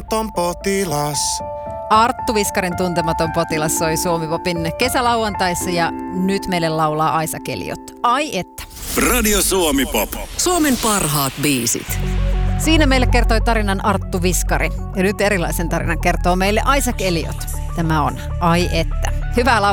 tuntematon potilas. Arttu Viskarin Tuntematon potilas soi Suomi-popin kesälauantaissa ja nyt meille laulaa Aisa Keliot. Ai että. Radio Suomi Pop. Suomen parhaat biisit. Siinä meille kertoi tarinan Arttu Viskari ja nyt erilaisen tarinan kertoo meille Aisa Keliot. Tämä on Ai että. Hyvää